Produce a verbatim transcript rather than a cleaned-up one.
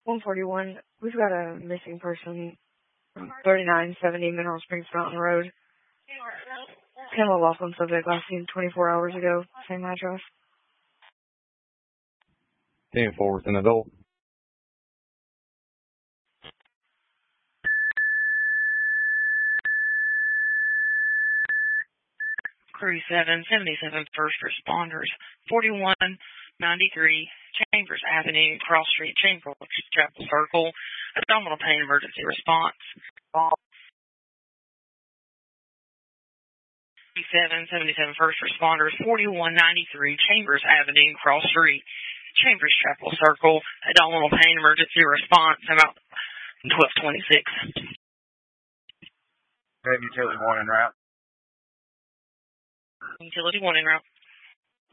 one forty-one. We've got a missing person from thirty-nine seventy Mineral Springs Mountain Road. Pamela Laughlin, subject last seen twenty-four hours ago. Same address. ten four with an adult. Crew seven seventy-seven First Responders, forty-one ninety-three Chambers Avenue, Cross Street, Chambers, Chapel Circle, abdominal pain emergency response. Crew seven seventy-seven First Responders, forty-one ninety-three Chambers Avenue, Cross Street, Chambers, Chapel Circle, abdominal pain emergency response, about twelve twenty-six. Have utility one en route. Utility one en route.